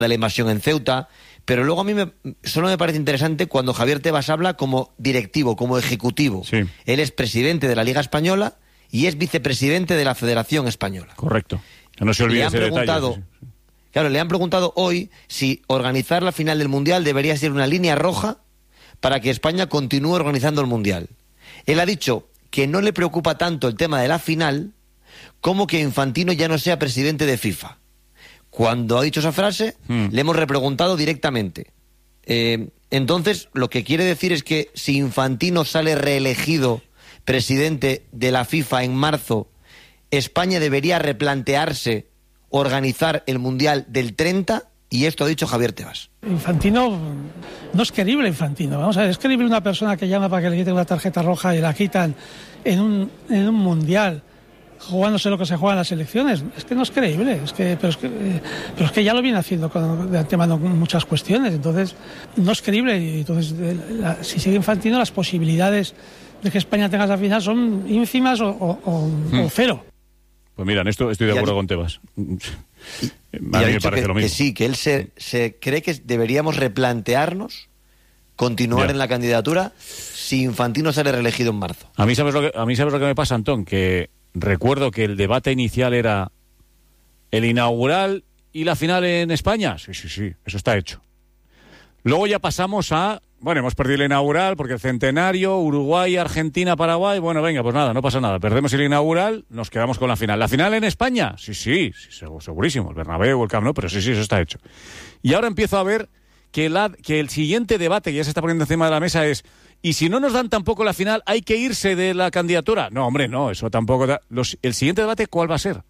de la invasión en Ceuta, pero luego a mí solo me parece interesante cuando Javier Tebas habla como directivo, como ejecutivo. Sí. Él es presidente de la Liga Española y es vicepresidente de la Federación Española. Correcto. Que no se olvide ese detalle. Sí. Claro, le han preguntado hoy si organizar la final del Mundial debería ser una línea roja para que España continúe organizando el Mundial. Él ha dicho que no le preocupa tanto el tema de la final como que Infantino ya no sea presidente de FIFA. Cuando ha dicho esa frase, le hemos repreguntado directamente. Entonces, lo que quiere decir es que si Infantino sale reelegido presidente de la FIFA en marzo, España debería replantearse organizar el Mundial del 30, y esto ha dicho Javier Tebas. Infantino, no es creíble Infantino. Vamos a ver, es creíble una persona que llama para que le quiten una tarjeta roja y la quitan en un Mundial, jugándose lo que se juega en las elecciones. Es que no es creíble, pero es que ya lo viene haciendo de antemano con muchas cuestiones. Entonces, no es creíble. Y entonces, si sigue Infantino, las posibilidades de que España tenga esa final son ínfimas o cero. Pues mira, en esto estoy de acuerdo con Tebas. A mí me parece lo mismo. Que sí, que él se cree que deberíamos replantearnos continuar en la candidatura si Infantino sale reelegido en marzo. A mí sabes lo que me pasa, Antón, que recuerdo que el debate inicial era el inaugural y la final en España. Sí, eso está hecho. Luego ya pasamos a, hemos perdido el inaugural porque el centenario, Uruguay, Argentina, Paraguay, venga, pues nada, no pasa nada. Perdemos el inaugural, nos quedamos con la final. ¿La final en España? Sí, segurísimo. El Bernabéu, el Camp Nou, pero sí, eso está hecho. Y ahora empiezo a ver que el siguiente debate que ya se está poniendo encima de la mesa es, ¿y si no nos dan tampoco la final, hay que irse de la candidatura? No, hombre, no, eso tampoco da. El siguiente debate, ¿cuál va a ser?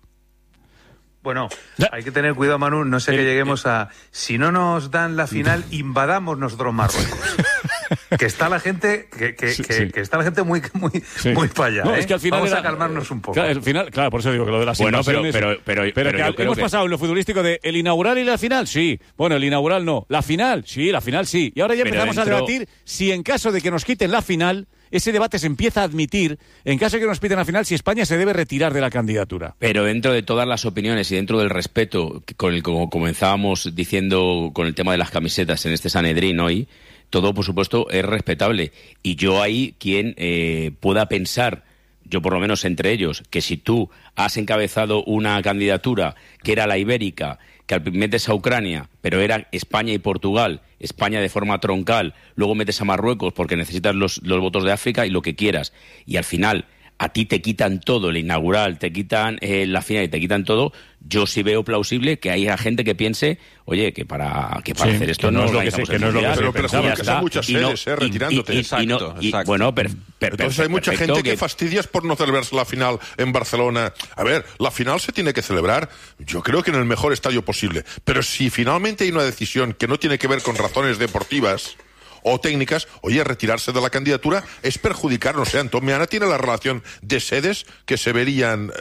Bueno, hay que tener cuidado, Manu, no sé que lleguemos a... Si no nos dan la final, invadamos nosotros Marruecos. Que está la gente que está la gente muy para allá. No, es que al final vamos a calmarnos un poco. Claro, al final, por eso digo que lo de las invasiones... Pero hemos pasado en lo futbolístico de el inaugural y la final, sí. Bueno, el inaugural no. La final, sí. Y ahora ya empezamos a debatir si en caso de que nos quiten la final, ese debate se empieza a admitir, en caso de que nos piten la final, si España se debe retirar de la candidatura. Pero dentro de todas las opiniones y dentro del respeto, como comenzábamos diciendo con el tema de las camisetas en este Sanedrín hoy, todo, por supuesto, es respetable. Y yo ahí, quien pueda pensar, yo por lo menos entre ellos, que si tú has encabezado una candidatura que era la ibérica, que metes a Ucrania, pero era España y Portugal, España de forma troncal, luego metes a Marruecos porque necesitas los votos de África y lo que quieras, y al final a ti te quitan todo, el inaugural, te quitan la final y te quitan todo, yo sí veo plausible que haya gente que piense, oye, que para hacer esto no es lo que se pero son muchas sedes, retirándote. Exacto. Bueno, entonces hay mucha gente que fastidias por no celebrarse la final en Barcelona. A ver, la final se tiene que celebrar, yo creo que en el mejor estadio posible, pero si finalmente hay una decisión que no tiene que ver con razones deportivas o técnicas, oye, retirarse de la candidatura es perjudicar, no sé, Antón Meana tiene la relación de sedes que se verían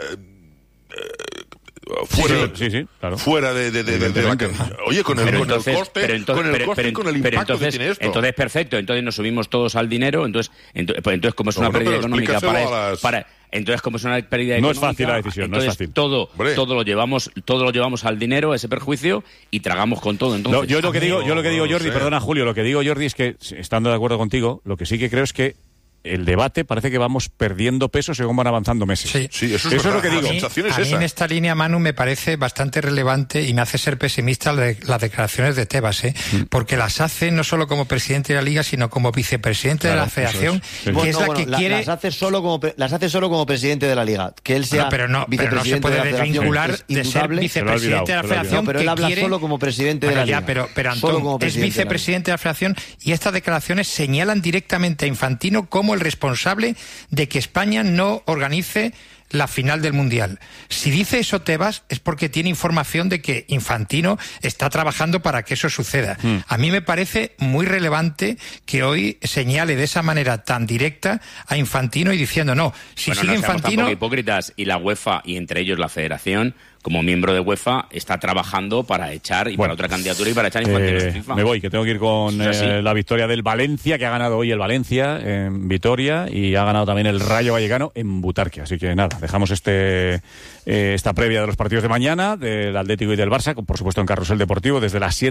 fuera de la... Oye, con el coste y con el impacto que tiene esto. Entonces, perfecto, entonces nos subimos todos al dinero, entonces como es una pérdida económica entonces, como es una pérdida económica... No es fácil la decisión, no es fácil. Todo lo llevamos al dinero, ese perjuicio, y tragamos con todo. Entonces, yo lo que digo, Jordi, perdona, Julio, lo que digo, Jordi, es que, estando de acuerdo contigo, lo que sí que creo es que el debate parece que vamos perdiendo peso según van avanzando meses. Sí, eso es lo que digo. A mí en esta línea, Manu, me parece bastante relevante y me hace ser pesimista las declaraciones de Tebas, porque las hace no solo como presidente de la Liga, sino como vicepresidente de la Federación, que es la que quiere... Las hace solo como presidente de la Liga. Que él sea pero no se puede desvincular de ser vicepresidente de la Federación. Pero él habla solo como presidente de la Liga. Pero Antón es vicepresidente de la Federación y estas declaraciones señalan directamente a Infantino como el responsable de que España no organice la final del Mundial. Si dice eso Tebas es porque tiene información de que Infantino está trabajando para que eso suceda. A mí me parece muy relevante que hoy señale de esa manera tan directa a Infantino y diciendo no, si sigue Infantino... Tampoco hipócritas, y la UEFA y entre ellos la Federación como miembro de UEFA, está trabajando para echar, y para otra candidatura y para echar Infantino de FIFA. Me voy, que tengo que ir con la victoria del Valencia, que ha ganado hoy el Valencia en Vitoria, y ha ganado también el Rayo Vallecano en Butarque. Así que nada, dejamos esta previa de los partidos de mañana, del Atlético y del Barça, por supuesto en Carrusel Deportivo, desde las 7.